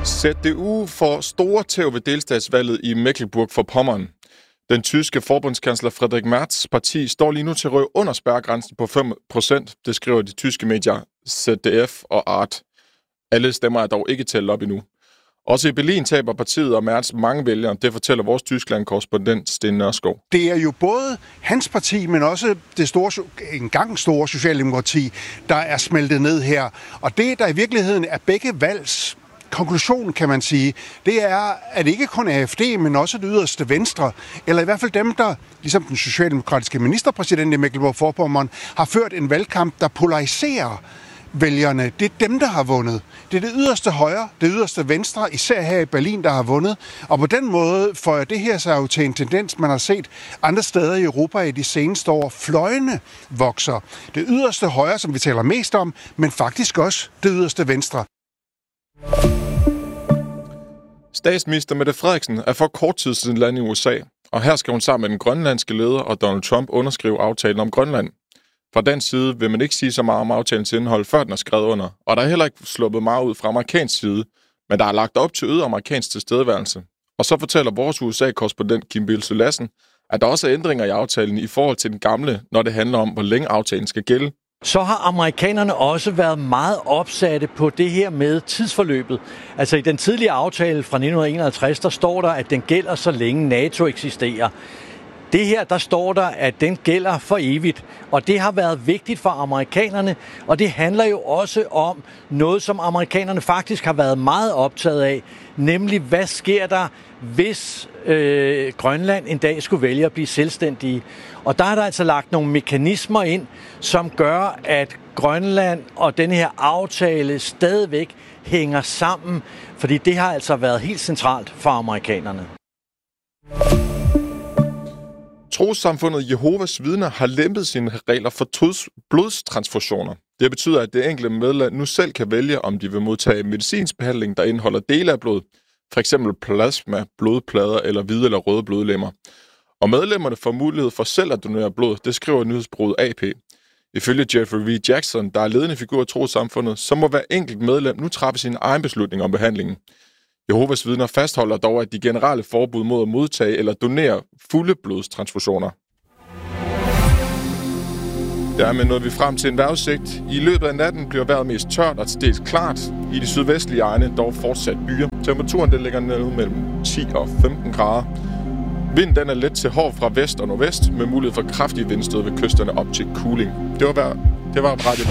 CDU får store tæv ved delstatsvalget i Mecklenburg-Vorpommern. Den tyske forbundskansler Friedrich Merz' parti står lige nu til at ryge under spærregrænsen på 5%. Det skriver de tyske medier ZDF og Art. Alle stemmer er dog ikke talt op endnu. Også i Berlin taber partiet og Merz mange vælgere. Det fortæller vores Tyskland-korrespondent Sten Nørskov. Det er jo både hans parti, men også det engang store Socialdemokrati, der er smeltet ned her. Og det, der i virkeligheden er begge valgs konklusion, kan man sige, det er, at ikke kun AfD, men også det yderste venstre, eller i hvert fald dem, der, ligesom den socialdemokratiske ministerpræsident i Mecklenburg-Vorpommern, har ført en valgkamp, der polariserer vælgerne. Det er dem, der har vundet. Det er det yderste højre, det yderste venstre, især her i Berlin, der har vundet. Og på den måde får det her sig jo til en tendens, man har set andre steder i Europa i de seneste år. Fløjene vokser. Det yderste højre, som vi taler mest om, men faktisk også det yderste venstre. Statsminister Mette Frederiksen er for kort tid siden landet i USA, og her skal hun sammen med den grønlandske leder og Donald Trump underskrive aftalen om Grønland. Fra den side vil man ikke sige så meget om aftalens indhold, før den er skrevet under, og der er heller ikke sluppet meget ud fra amerikansk side, men der er lagt op til øget amerikansk tilstedeværelse. Og så fortæller vores USA-korrespondent Kim Bilse Lassen, at der også er ændringer i aftalen i forhold til den gamle, når det handler om, hvor længe aftalen skal gælde. Så har amerikanerne også været meget opsatte på det her med tidsforløbet. Altså i den tidlige aftale fra 1951, der står der, at den gælder så længe NATO eksisterer. Det her, der står der, at den gælder for evigt, og det har været vigtigt for amerikanerne, og det handler jo også om noget, som amerikanerne faktisk har været meget optaget af, nemlig hvad sker der, hvis Grønland en dag skulle vælge at blive selvstændige. Og der er der altså lagt nogle mekanismer ind, som gør, at Grønland og den her aftale stadigvæk hænger sammen, fordi det har altså været helt centralt for amerikanerne. Trossamfundet Jehovas Vidner har lempet sine regler for blodstransfusioner. Det betyder, at det enkelte medlem nu selv kan vælge, om de vil modtage medicinsk behandling, der indeholder dele af blod, f.eks. plasma, blodplader eller hvide eller røde blodlemmer. Og medlemmerne får mulighed for selv at donere blod, det skriver nyhedsbureauet AP. Ifølge Jeffrey V. Jackson, der er ledende figur i trossamfundet, så må hver enkelt medlem nu træffe sin egen beslutning om behandlingen. Jehovas Vidner fastholder dog, at de generelle forbud mod at modtage eller donere fulde blodstransfusioner. Dermed nåede vi frem til en vejrudsigt. I løbet af natten bliver vejret mest tørt og til dels klart. I de sydvestlige egne dog fortsat byer. Temperaturen den ligger nede mellem 10 og 15 grader. Vinden den er let til hård fra vest og nordvest, med mulighed for kraftige vindstød ved kysterne op til kuling. Det var Radio